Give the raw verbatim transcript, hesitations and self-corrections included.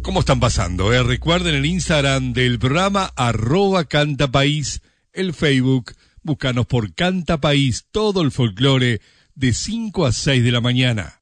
¿Cómo están pasando? Eh? Recuerden el Instagram del programa, arroba Canta País, el Facebook, búscanos por Canta País, todo el folclore de cinco a seis de la mañana.